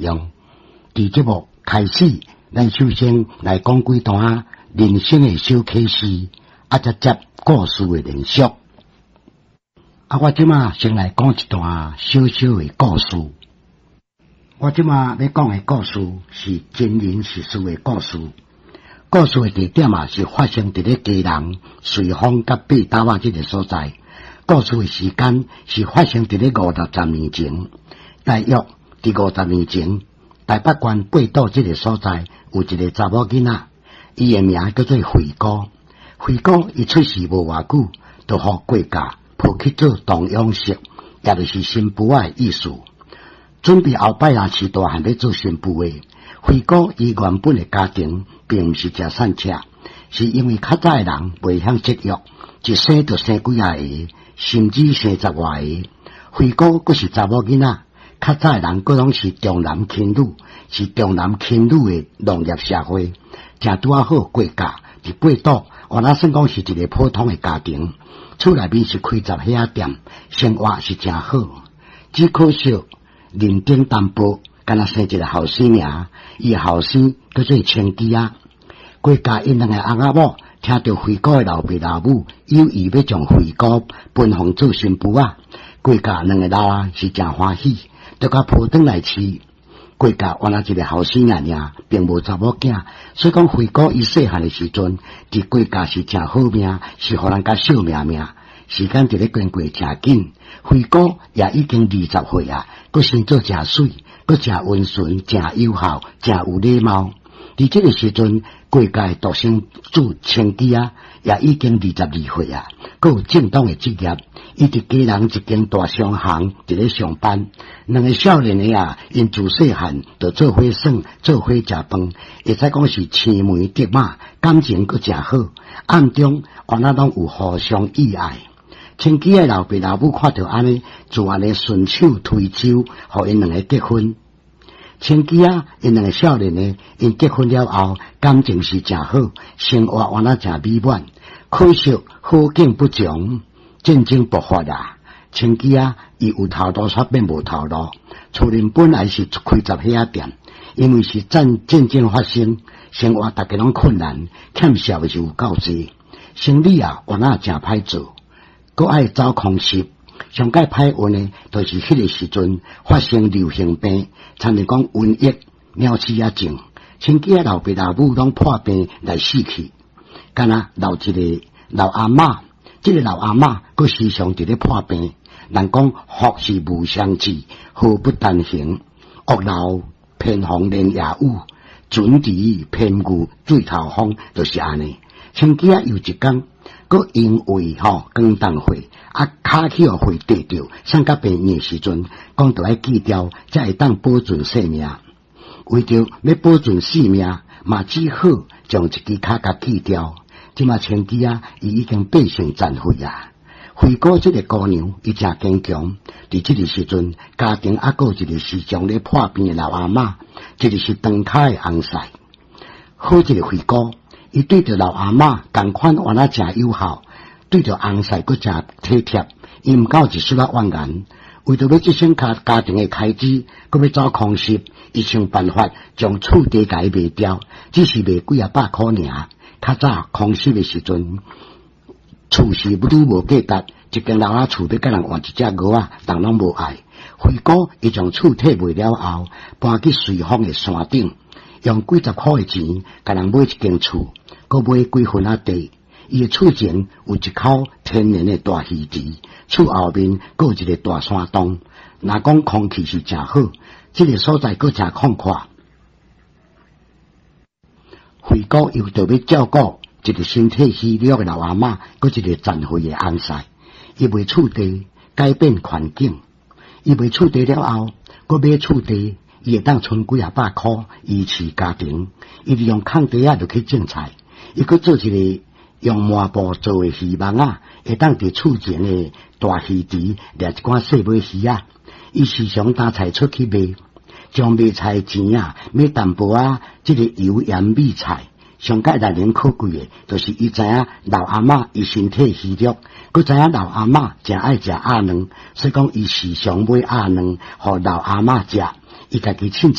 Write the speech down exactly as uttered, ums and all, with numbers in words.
容。伫节目开始，咱首先来讲几段人生的小启示，啊，再接故事的连续。啊，我即马先来讲一段小小的故事。我即马要讲的故事是真人实事的故事。故事的地点啊是发生伫咧基隆瑞丰甲八斗仔这个所在。故事的时间是发生伫咧五十十年前，大约伫五十年前，台北县八斗这个所在有一个查某囡仔，伊的名叫做慧哥。慧哥伊出世无偌久，就互国家抱去做当养媳，也就是新妇仔的意思。准备后摆啊是大汉要做新妇的。慧哥伊原本的家庭并毋是食散车，是因为较早的人袂晓节约，一生就生几啊个，甚至生十外个。慧哥佫是查某囡仔，较早的人佫拢是重男轻女，是重男轻女的农业社会，正拄啊好过家伫八斗，原来算讲是一个普通的家庭，厝内面是开杂货仔店，生活是真好，只可惜人丁单薄。敢若生一个后生命，伊后生叫做千基啊。国家因两个翁仔某听到慧哥的老爸老母有意要将慧哥分封做新妇啊，国家两个老啊是真欢喜，就甲抱转来饲。国家原来一个后生仔尔，并无查某囝，所以讲慧哥伊细汉的时阵，伫国家是真好命，是互人家惜命命。时间伫咧经过真紧，慧哥也已经二十岁啊，佫生做真水。佫真温顺，真友好，真有礼貌。伫这个时阵，国家的独生子千基啊，也已经二十二岁啊，佫有正当的职业。伊伫基隆一间大商行伫咧上班。两个少年的啊，因自细汉就做伙耍，做伙食饭，会使讲是青梅竹马，感情佫真好。暗中原来拢有互相意爱。千基的老爸老母看到安尼，就安尼顺手推舟，互因两个结婚。千基啊，因两个少年呢，因结婚了后，感情是真好，生活原来真美满。可惜好景不长，战争爆发啊！千基啊，伊有头路却变无头路。厝人本来是开杂货仔店，因为是战战争发生，生活大家拢困难，欠少的就有够济。生理啊，原来真歹做。佫爱走空袭，上界歹运的，就是迄个时阵发生流行病，参如讲瘟疫、鸟鼠仔症，千几个老爸老母拢破病来死去。敢若留一个老阿嬷，这个老阿嬷佫时常伫咧破病。人讲福是无相至，祸不单行。屋漏偏逢连夜雨，准时偏遇对头风，就是安尼。千几啊有一天。佫因为吼光当会啊，卡起互会跌着，上甲病院的时阵，讲着爱记掉，才会当保存性命。为着要保存性命，嘛只好将一支卡甲记掉。即马千基啊，伊已经变成残废啊。慧哥这个姑娘，伊真坚强。伫这个时阵，家庭还佫有一个时常咧破病的老阿嬷，这就是长脚的翁婿。好一个慧哥。伊对着老阿嬷同款原来真友好，对着翁婿佫真体贴，伊毋够一丝仔怨言。为着要节省家家庭的开支，佫要走空袭，伊想办法将厝地甲伊卖掉，只是卖几啊百箍尔。较早空袭的时阵，厝是不拄无价值，一间老仔厝要甲人换一只鹅仔，人拢无爱。慧哥伊将厝体卖了后，搬去瑞丰的山顶，用几十箍的钱，甲人买一间厝。佫买几分啊地，伊诶厝前有一口天然诶大鱼池，厝后面佫有一个大山洞。若讲空气是真好，这个所在佫真旷阔。慧哥又着要照顾一个身体虚弱诶老阿嬷，佫一个残废诶翁婿。伊卖厝地，改变环境。伊卖厝地了后，佫买厝地，伊会当存几啊百箍维持家庭。伊利用空地啊，就去种菜。伊佫做一个用麻布做诶鱼网啊，会当伫厝前诶大鱼池掠一寡细尾鱼啊。伊时常担菜出去卖，将卖菜钱啊买淡薄啊，即个油盐米菜。上界难能可贵诶，就是伊知影老阿嬷伊身体虚弱，佫知影老阿嬷真爱食鸭卵，所以讲伊时常买鸭卵，互老阿嬷食。伊家己凊